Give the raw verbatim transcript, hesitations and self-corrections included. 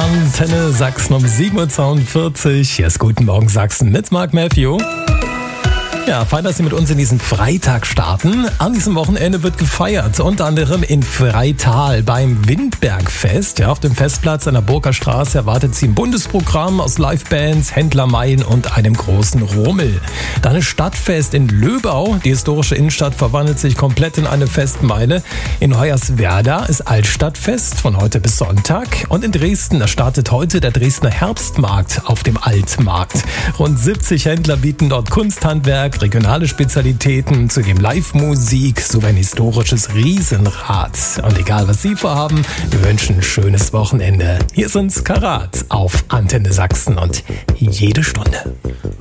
Antenne Sachsen um sieben Uhr zweiundvierzig. Hier ist Guten Morgen Sachsen mit Mark Matthew. Ja, fein, dass Sie mit uns in diesen Freitag starten. An diesem Wochenende wird gefeiert, unter anderem in Freital beim Windbergfest. Ja, auf dem Festplatz an der Burger Straße erwartet Sie ein Bundesprogramm aus Livebands, Händlermeilen und einem großen Rummel. Dann ein Stadtfest in Löbau. Die historische Innenstadt verwandelt sich komplett in eine Festmeile. In Hoyerswerda ist Altstadtfest von heute bis Sonntag. Und in Dresden, da startet heute der Dresdner Herbstmarkt auf dem Altmarkt. Rund siebzig Händler bieten dort Kunsthandwerk, regionale Spezialitäten, zudem Live-Musik sowie ein historisches Riesenrad. Und egal, was Sie vorhaben, wir wünschen ein schönes Wochenende. Hier sind Karat auf Antenne Sachsen und jede Stunde.